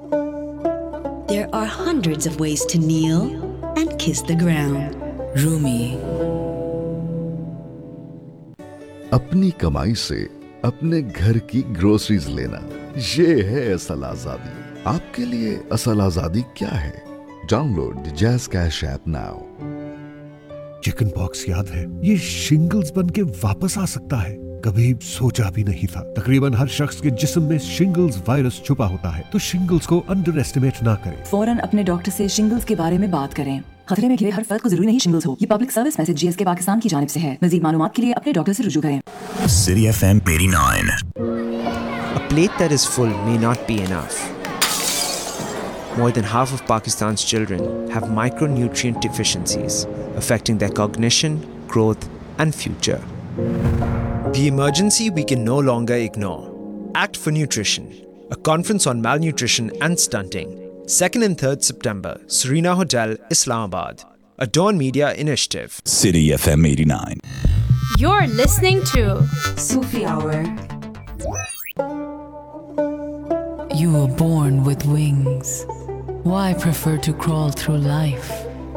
There are hundreds of ways to kneel and kiss the ground. Rumi. अपनी कमाई से अपने घर की ग्रोसरीज लेना, ये है असल आजादी। आपके लिए असल आजादी क्या है? Download the jazz cash app now. Chicken pox याद है? ये शिंगल्स बन के वापस आ सकता है। कभी सोचा भी नहीं था। तकरीबन हर शख्स के जिस्म में शिंगल्स वायरस छुपा होता है, तो शिंगल्स को अंडर एस्टिमेट ना करें। फौरन अपने डॉक्टर से शिंगल्स के बारे में बात करें। खतरे में घिरे हर फर्द को जरूरी नहीं शिंगल्स हो। ये public service message GSK Pakistan की जानिब से है। मज़ीद मालूमात के लिए अपने डॉक्टर से रुजू करें। City FM 89. A plate that is full may not be enough. More than half of Pakistan's children have micronutrient deficiencies, affecting their cognition, growth, and future. The emergency we can no longer ignore. Act for Nutrition, a conference on malnutrition and stunting. 2nd and 3rd September, Serena Hotel, Islamabad. A Dawn Media initiative. City FM 89. You're listening to Sufi Hour. You were born with wings. Why prefer to crawl through life?